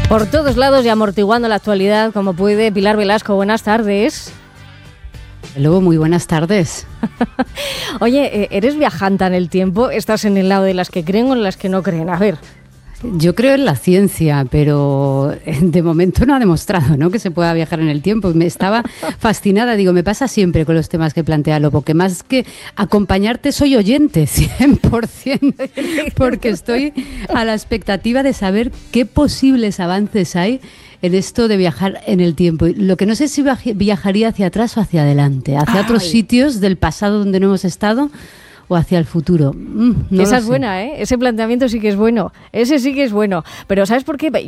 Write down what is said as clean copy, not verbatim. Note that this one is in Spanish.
Por todos lados y amortiguando la actualidad como puede. Pilar Velasco, buenas tardes. Luego, muy buenas tardes. Oye, ¿eres viajanta en el tiempo? ¿Estás en el lado de las que creen o en las que no creen? A ver. Yo creo en la ciencia, pero de momento no ha demostrado, ¿no?, que se pueda viajar en el tiempo. Me estaba fascinada, digo, me pasa siempre con los temas que plantea Lopo, que más que acompañarte soy oyente, 100%, porque estoy a la expectativa de saber qué posibles avances hay en esto de viajar en el tiempo. Lo que no sé si viajaría hacia atrás o hacia adelante, hacia otros sitios del pasado donde no hemos estado, o hacia el futuro. Esa es buena, ¿eh? Ese planteamiento sí que es bueno. Ese sí que es bueno. Pero ¿sabes por qué?